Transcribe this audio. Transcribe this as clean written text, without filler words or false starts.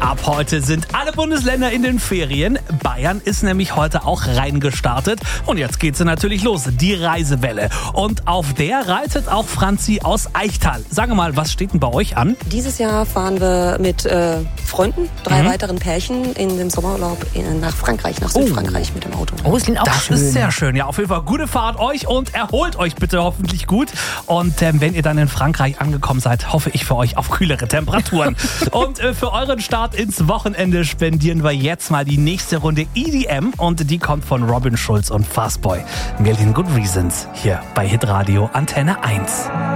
Ab heute sind alle Bundesländer in den Ferien. Bayern ist nämlich heute auch reingestartet. Und jetzt geht sie natürlich los, die Reisewelle. Und auf der reitet auch Franzi aus Eichtal. Sag mal, was steht denn bei euch an? Dieses Jahr fahren wir mit Freunden, 3 weiteren Pärchen in den Sommerurlaub nach Frankreich, nach Südfrankreich mit dem Auto. Oh, das klingt auch Das schön. ist sehr schön. Ja, auf jeden Fall gute Fahrt euch und erholt euch bitte hoffentlich gut. Und wenn ihr dann in Frankreich angekommen seid, hoffe ich für euch auf kühlere Temperaturen. Und für euren Start ins Wochenende spendieren wir jetzt mal die nächste Runde EDM und die kommt von Robin Schulz und Fastboy. Million Good Reasons hier bei Hitradio Antenne 1.